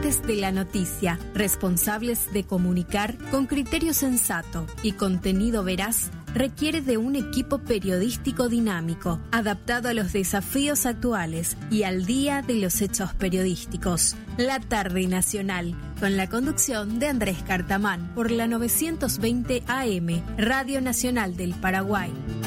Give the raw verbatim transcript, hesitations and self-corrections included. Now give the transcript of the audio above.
amantes de la noticia, responsables de comunicar con criterio sensato y contenido veraz, requiere de un equipo periodístico dinámico, adaptado a los desafíos actuales y al día de los hechos periodísticos. La Tarde Nacional, con la conducción de Andrés Cartamán, por la novecientos veinte A M, Radio Nacional del Paraguay.